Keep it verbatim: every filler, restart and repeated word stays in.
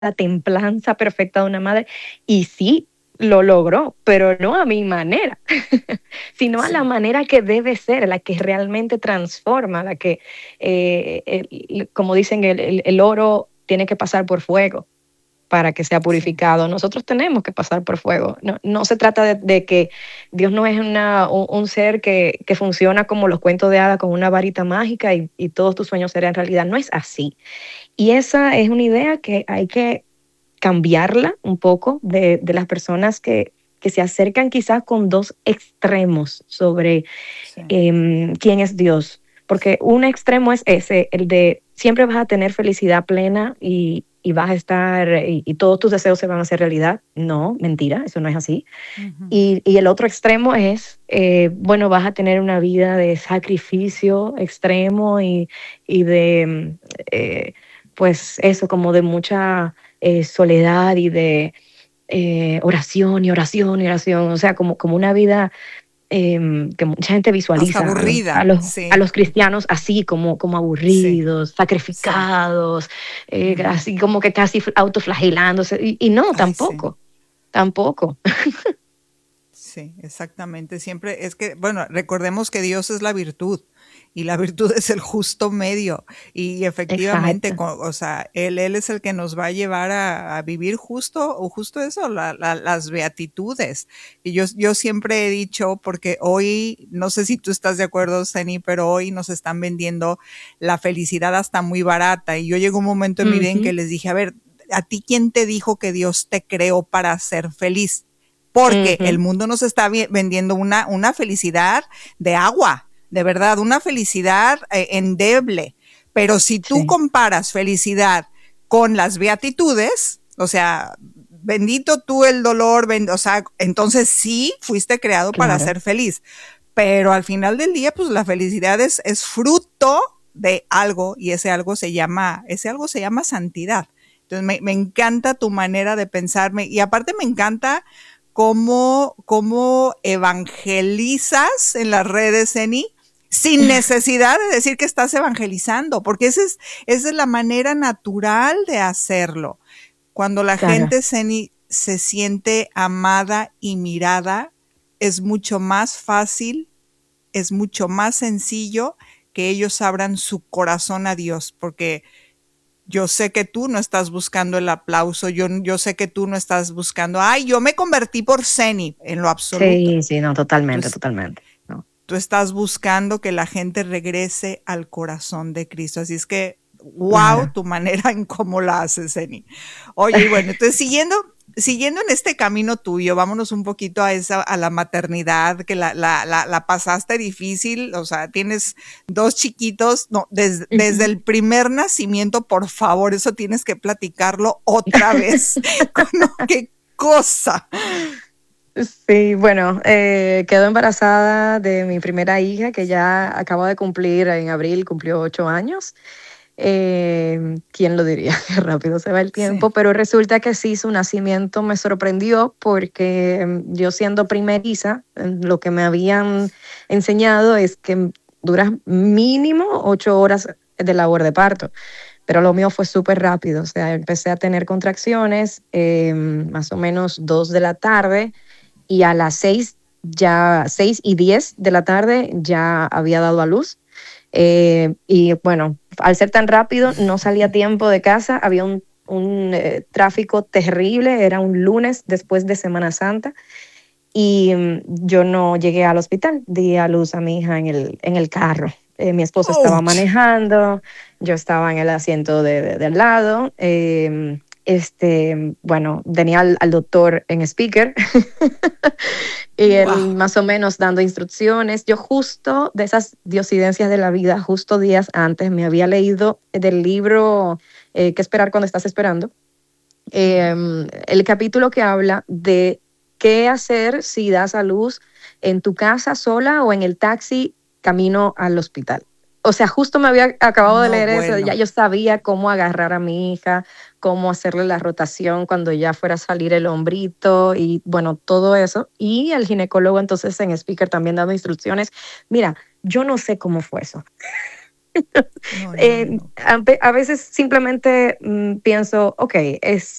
la templanza perfecta de una madre, y sí, lo logró, pero no a mi manera, sino a la Sí. manera que debe ser, la que realmente transforma, la que, eh, el- como dicen, el, el- el oro tiene que pasar por fuego para que sea Sí. purificado. Nosotros tenemos que pasar por fuego. No, no se trata de, de que Dios no es una, un, un ser que, que funciona como los cuentos de hadas con una varita mágica y, y todos tus sueños serán realidad. No es así. Y esa es una idea que hay que cambiarla un poco de, de las personas que, que se acercan quizás con dos extremos sobre Sí. eh, quién es Dios. Porque un extremo es ese, el de siempre vas a tener felicidad plena y, y vas a estar, y, y todos tus deseos se van a hacer realidad. No, mentira, eso no es así. Ujú. Y, y el otro extremo es, eh, bueno, vas a tener una vida de sacrificio extremo y, y de, eh, pues eso, como de mucha eh, soledad y de eh, oración y oración y oración, o sea, como, como una vida eh, que mucha gente Hasta visualiza a los, a aburrida, los, a sí, los cristianos así, como, como sí, aburridos, sí. sacrificados, eh, Ujú. así como que casi autoflagelándose. Y, y no, Ay, sí. tampoco, tampoco. Sí, exactamente. Siempre es que, bueno, recordemos que Dios es la virtud y la virtud es el justo medio. Y efectivamente, Exacto. co- o sea, Él, él es el que nos va a llevar a, a vivir justo o justo eso, la- la- las beatitudes. Y yo, yo siempre he dicho, porque hoy, no sé si tú estás de acuerdo, Zeni, pero hoy nos están vendiendo la felicidad hasta muy barata. Y yo llegó un momento en mi vida en Ujú, que les dije, a ver, ¿a ti quién te dijo que Dios te creó para ser feliz? Porque el ujú, mundo nos está vendiendo una, una felicidad de agua, de verdad, una felicidad eh, endeble. Pero si tú sí, comparas felicidad con las beatitudes, o sea, bendito tú el dolor, ben, o sea, entonces sí fuiste creado para claro. ser feliz. Pero al final del día, pues la felicidad es, es fruto de algo y ese algo se llama, ese algo se llama santidad. Entonces me, me encanta tu manera de pensarme y aparte me encanta cómo, cómo evangelizas en las redes, Eni, sin necesidad de decir que estás evangelizando, porque esa es, esa es la manera natural de hacerlo. Cuando la Claro. gente, Zeni, se siente amada y mirada, es mucho más fácil, es mucho más sencillo que ellos abran su corazón a Dios, porque yo sé que tú no estás buscando el aplauso, yo, yo sé que tú no estás buscando, ay, yo me convertí por Zeni, en lo absoluto. Sí, sí, no, Tú, totalmente, es, totalmente. No. tú estás buscando que la gente regrese al corazón de Cristo. Así es que, wow, Claro. tu manera en cómo la haces, Zeni. Oye, y bueno, entonces siguiendo, siguiendo en este camino tuyo, vámonos un poquito a esa, a la maternidad, que la, la, la, la pasaste difícil, o sea, tienes dos chiquitos, no, des, desde Ujú. el primer nacimiento, por favor, eso tienes que platicarlo otra vez. ¿No? ¿Qué cosa? Sí, bueno, eh, quedo embarazada de mi primera hija que ya acaba de cumplir en abril, cumplió ocho años. Eh, ¿quién lo diría? Qué rápido se va el Sí. tiempo, pero resulta que sí, su nacimiento me sorprendió porque mm, yo siendo primeriza, eh, lo que me habían enseñado es que duras mínimo ocho horas de labor de parto, pero lo mío fue súper rápido, o sea, empecé a tener contracciones eh, más o menos dos de la tarde y a las seis, ya seis y diez de la tarde ya había dado a luz. Eh, y bueno, al ser tan rápido, no salía a tiempo de casa, había un, un eh, tráfico terrible, era un lunes después de Semana Santa y mm, yo no llegué al hospital, di a luz a mi hija en el, en el carro. Eh, mi esposo estaba Ouch. manejando, yo estaba en el asiento de, de, de al lado. Eh, este, bueno, tenía al, al doctor en speaker y él Wow. más o menos dando instrucciones. Yo justo de esas diosidencias de la vida, justo días antes, me había leído del libro eh, ¿Qué esperar cuando estás esperando? Eh, el capítulo que habla de qué hacer si das a luz en tu casa sola o en el taxi camino al hospital. O sea, justo me había acabado de No, leer eso, ya bueno. yo sabía cómo agarrar a mi hija, cómo hacerle la rotación cuando ya fuera a salir el hombrito y bueno, todo eso. Y el ginecólogo entonces en speaker también dando instrucciones. Mira, yo no sé cómo fue eso. No, no, Eh, no. a, ve- a veces simplemente mm, pienso, ok, es